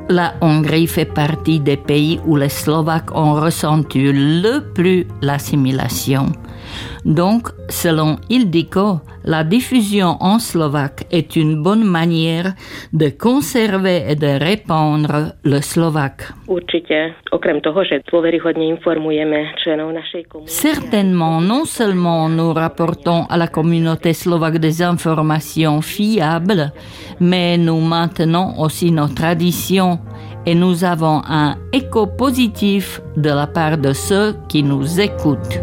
La Hongrie fait partie des pays où les Slovaques ont ressenti le plus l'assimilation. Donc, selon Ildiko, la diffusion en slovaque est une bonne manière de conserver et de répandre le slovaque. Certainement, non seulement nous rapportons à la communauté slovaque des informations fiables, mais nous maintenons aussi nos traditions et nous avons un écho positif de la part de ceux qui nous écoutent.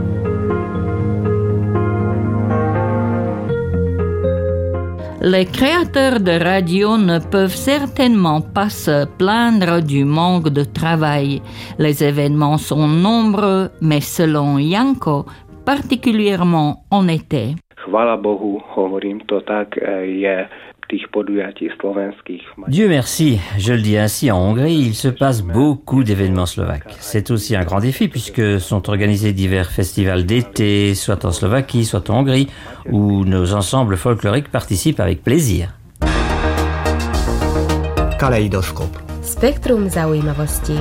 Les créateurs de radio ne peuvent certainement pas se plaindre du manque de travail. Les événements sont nombreux, mais selon Janko, particulièrement en été. Chvála Bohu, hovorím to tak, je tých podujatí slovenských. Dieu merci, je le dis ainsi, en Hongrie, il se passe beaucoup d'événements slovaques. C'est aussi un grand défi puisque sont organisés divers festivals d'été, soit en Slovaquie, soit en Hongrie, où nos ensembles folkloriques participent avec plaisir. Kaleidoskop. Spektrum zaujímavostí.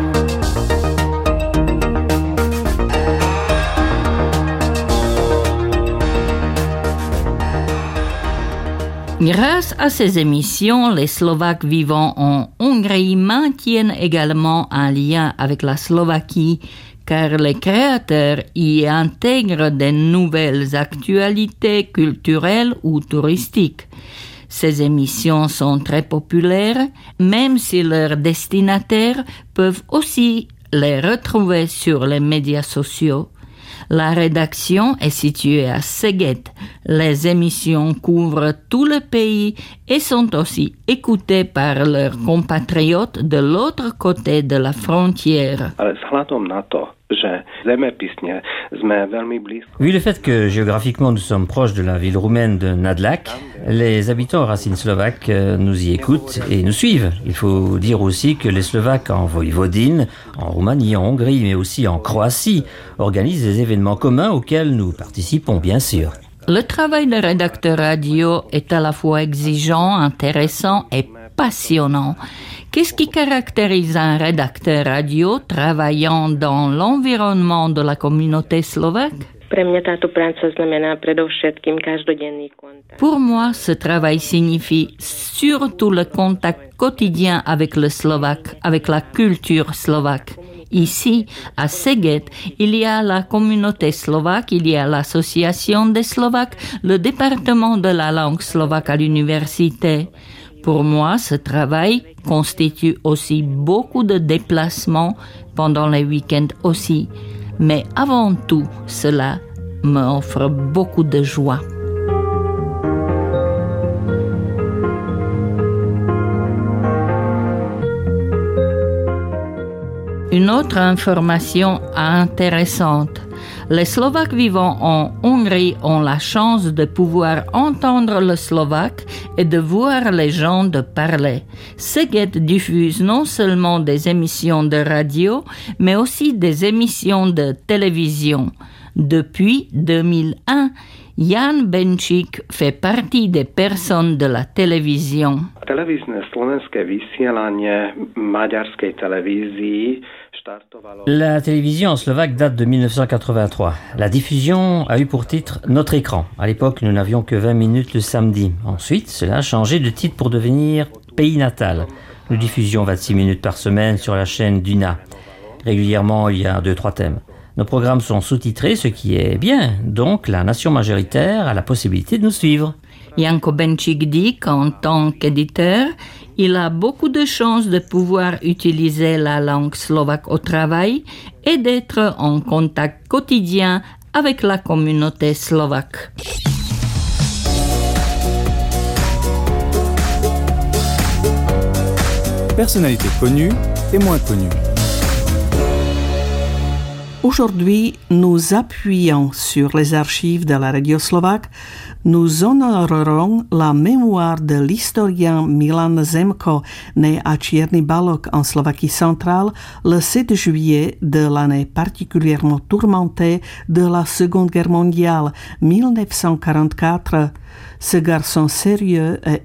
Grâce à ces émissions, les Slovaques vivant en Hongrie maintiennent également un lien avec la Slovaquie, car les créateurs y intègrent de nouvelles actualités culturelles ou touristiques. Ces émissions sont très populaires, même si leurs destinataires peuvent aussi les retrouver sur les médias sociaux. La rédaction est située à Szeged. Les émissions couvrent tout le pays et sont aussi écoutées par leurs compatriotes de l'autre côté de la frontière. Vu le fait que géographiquement nous sommes proches de la ville roumaine de Nădlac, les habitants aux racines slovaques nous y écoutent et nous suivent. Il faut dire aussi que les Slovaques en Voïvodine, en Roumanie, en Hongrie, mais aussi en Croatie, organisent des événements communs auxquels nous participons bien sûr. Le travail de rédacteur radio est à la fois exigeant, intéressant et passionnant. Qu'est-ce qui caractérise un rédacteur radio travaillant dans l'environnement de la communauté slovaque? Pour moi, ce travail signifie surtout le contact quotidien avec le slovaque, avec la culture slovaque. Ici, à Szeged, il y a la communauté slovaque, il y a l'association des Slovaques, le département de la langue slovaque à l'université. Pour moi, ce travail constitue aussi beaucoup de déplacements pendant les week-ends aussi. Mais avant tout, cela m'offre beaucoup de joie. Une autre information intéressante. Les Slovaques vivant en Hongrie ont la chance de pouvoir entendre le slovaque et de voir les gens de parler. Szeged diffuse non seulement des émissions de radio, mais aussi des émissions de télévision. Depuis 2001, Jan Benčík fait partie des personnes de la télévision. Televízne slovenské vysielanie maďarskej televízii štartovalo. La télévision en slovaque date de 1983. La diffusion a eu pour titre Notre écran. À l'époque, nous n'avions que 20 minutes le samedi. Ensuite, cela a changé de titre pour devenir Pays natal. Nous diffusions 26 minutes par semaine sur la chaîne Duna. Régulièrement, il y a 2-3 thèmes. Nos programmes sont sous-titrés, ce qui est bien. Donc, la nation majoritaire a la possibilité de nous suivre. Janko Benčík dit qu'en tant qu'éditeur, il a beaucoup de chances de pouvoir utiliser la langue slovaque au travail et d'être en contact quotidien avec la communauté slovaque. Personnalités connues et moins connues. Aujourd'hui, nous appuyons sur les archives de la radio slovaque. Nous honorerons la mémoire de l'historien Milan Zemko, né à Čierny Balog en Slovaquie centrale le 7 juillet de l'année particulièrement tourmentée de la Seconde Guerre mondiale, 1944. Ce garçon sérieux et